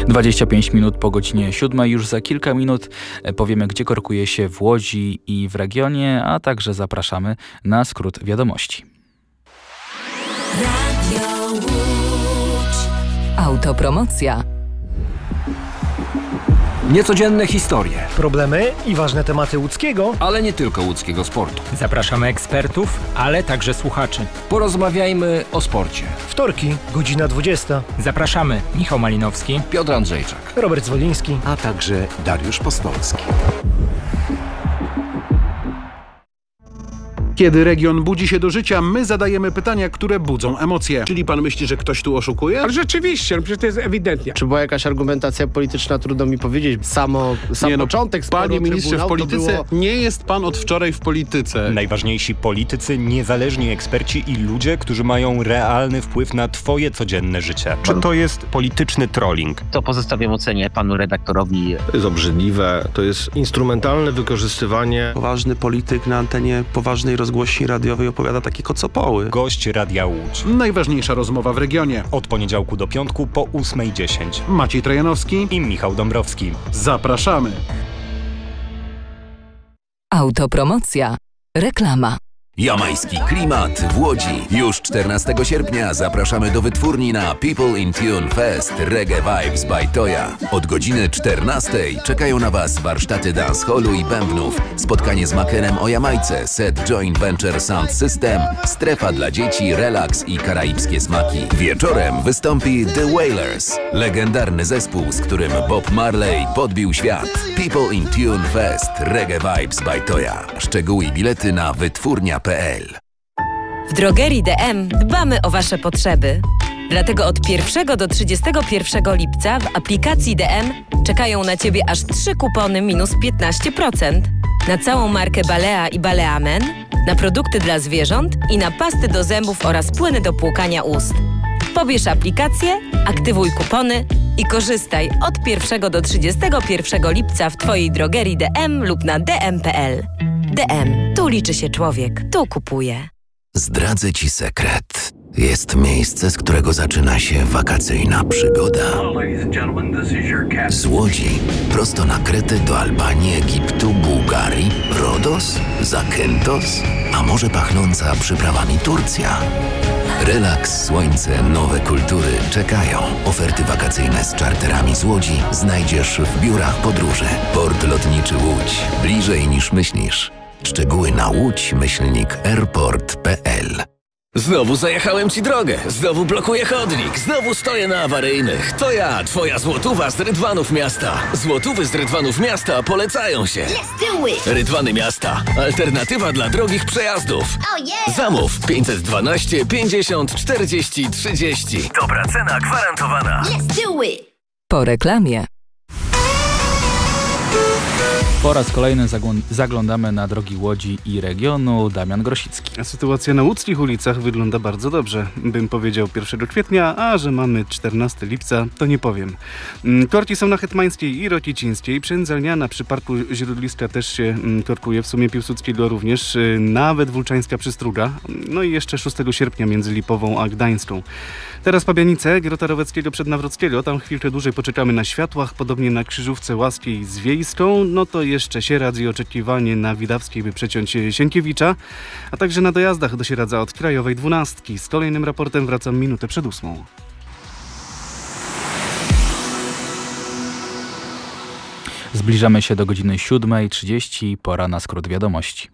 25 minut po godzinie 7. Już za kilka minut powiemy, gdzie korkuje się w Łodzi i w regionie, a także zapraszamy na skrót wiadomości. Radio Łódź. Autopromocja. Niecodzienne historie, problemy i ważne tematy łódzkiego, ale nie tylko łódzkiego sportu. Zapraszamy ekspertów, ale także słuchaczy. Porozmawiajmy o sporcie. Wtorki, godzina 20. Zapraszamy Michał Malinowski, Piotr Andrzejczak, Robert Zwoliński, a także Dariusz Postolski. Kiedy region budzi się do życia, my zadajemy pytania, które budzą emocje. Czyli pan myśli, że ktoś tu oszukuje? Ale rzeczywiście, przecież to jest ewidentnie. Czy była jakaś argumentacja polityczna, trudno mi powiedzieć. Sam początek sporu. Panie ministrze, w polityce nie jest pan od wczoraj w polityce. Najważniejsi politycy, niezależni eksperci i ludzie, którzy mają realny wpływ na twoje codzienne życie. Czy to jest polityczny trolling? To pozostawiam ocenie panu redaktorowi. To jest obrzydliwe, to jest instrumentalne wykorzystywanie. Poważny polityk na antenie poważnej rozgłośni radiowej opowiada takie kocopoły. Gość Radia Łódź. Najważniejsza rozmowa w regionie. Od poniedziałku do piątku po 8:10. Maciej Trojanowski i Michał Dąbrowski. Zapraszamy. Autopromocja. Reklama. Jamajski klimat w Łodzi. Już 14 sierpnia zapraszamy do wytwórni na People in Tune Fest Reggae Vibes by Toya. Od godziny 14 czekają na Was warsztaty dancehallu i bębnów, spotkanie z Makerem o Jamajce, set Joint Venture Sound System, strefa dla dzieci, relaks i karaibskie smaki. Wieczorem wystąpi The Wailers, legendarny zespół, z którym Bob Marley podbił świat. People in Tune Fest Reggae Vibes by Toya. Szczegóły i bilety na wytwórnia.pl. W drogerii DM dbamy o Wasze potrzeby. Dlatego od 1 do 31 lipca w aplikacji DM czekają na Ciebie aż 3 kupony minus 15%. Na całą markę Balea i Balea Men, na produkty dla zwierząt i na pasty do zębów oraz płyny do płukania ust. Pobierz aplikację, aktywuj kupony i korzystaj od 1 do 31 lipca w Twojej drogerii DM lub na dm.pl. DM. Tu liczy się człowiek. Tu kupuje. Zdradzę Ci sekret. Jest miejsce, z którego zaczyna się wakacyjna przygoda. Z Łodzi prosto na Kretę do Albanii, Egiptu, Bułgarii, Rodos, Zakynthos, a może pachnąca przyprawami Turcja. Relaks, słońce, nowe kultury czekają. Oferty wakacyjne z czarterami z Łodzi znajdziesz w biurach podróży. Port lotniczy Łódź. Bliżej niż myślisz. Szczegóły na łódź-airport.pl. Znowu zajechałem Ci drogę, znowu blokuję chodnik, znowu stoję na awaryjnych. To ja, Twoja złotówa z Rydwanów Miasta. Złotówy z Rydwanów Miasta polecają się. Rydwany Miasta. Alternatywa dla drogich przejazdów. Zamów 512 50 40 30. Dobra cena gwarantowana. Po reklamie. Po raz kolejny zaglądamy na drogi Łodzi i regionu. Damian Grosicki. Sytuacja na łódzkich ulicach wygląda bardzo dobrze. Bym powiedział 1 kwietnia, a że mamy 14 lipca, to nie powiem. Korki są na Hetmańskiej i Rokicińskiej. Przędzalniana przy Parku Źródliska też się korkuje, w sumie Piłsudskiego również, nawet Wólczańska Przystruga. No i jeszcze 6 sierpnia między Lipową a Gdańską. Teraz Pabianice, Grota Roweckiego przed Nawrockiego. Tam chwilkę dłużej poczekamy na światłach, podobnie na Krzyżówce Łaskiej z Wiejską. No to jeszcze Sieradz i oczekiwanie na Widawskiej, by przeciąć Sienkiewicza, a także na dojazdach do Sieradza od Krajowej 12. Z kolejnym raportem wracam minutę przed 8. Zbliżamy się do godziny 7:30. Pora na skrót wiadomości.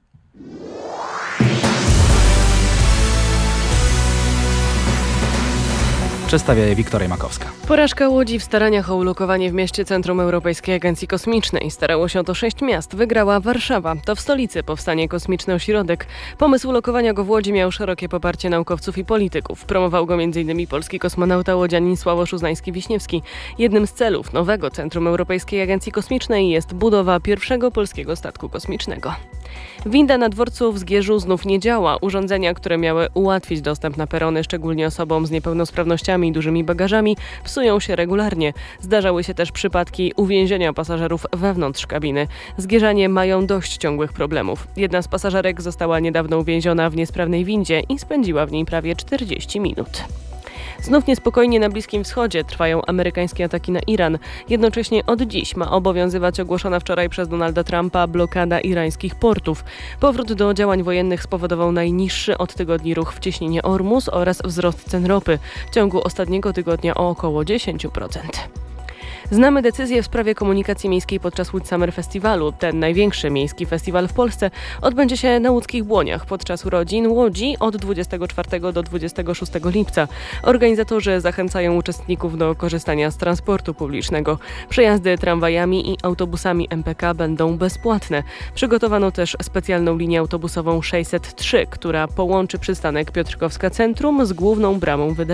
Przedstawia je Wiktoria Makowska. Porażka Łodzi w staraniach o ulokowanie w mieście Centrum Europejskiej Agencji Kosmicznej. Starało się o to 6 miast. Wygrała Warszawa. To w stolicy powstanie kosmiczny ośrodek. Pomysł ulokowania go w Łodzi miał szerokie poparcie naukowców i polityków. Promował go m.in. polski kosmonauta łodzianin Sławosz Uznański-Wiśniewski. Jednym z celów nowego Centrum Europejskiej Agencji Kosmicznej jest budowa pierwszego polskiego statku kosmicznego. Winda na dworcu w Zgierzu znów nie działa. Urządzenia, które miały ułatwić dostęp na perony, szczególnie osobom z niepełnosprawnościami i dużymi bagażami, psują się regularnie. Zdarzały się też przypadki uwięzienia pasażerów wewnątrz kabiny. Zgierzanie mają dość ciągłych problemów. Jedna z pasażerek została niedawno uwięziona w niesprawnej windzie i spędziła w niej prawie 40 minut. Znów niespokojnie na Bliskim Wschodzie trwają amerykańskie ataki na Iran. Jednocześnie od dziś ma obowiązywać ogłoszona wczoraj przez Donalda Trumpa blokada irańskich portów. Powrót do działań wojennych spowodował najniższy od tygodni ruch w cieśninie Ormus oraz wzrost cen ropy w ciągu ostatniego tygodnia o około 10%. Znamy decyzję w sprawie komunikacji miejskiej podczas Łódź Summer Festiwalu. Ten największy miejski festiwal w Polsce odbędzie się na łódzkich Błoniach podczas urodzin Łodzi od 24 do 26 lipca. Organizatorzy zachęcają uczestników do korzystania z transportu publicznego. Przejazdy tramwajami i autobusami MPK będą bezpłatne. Przygotowano też specjalną linię autobusową 603, która połączy przystanek Piotrkowska Centrum z główną bramą wydarzenia.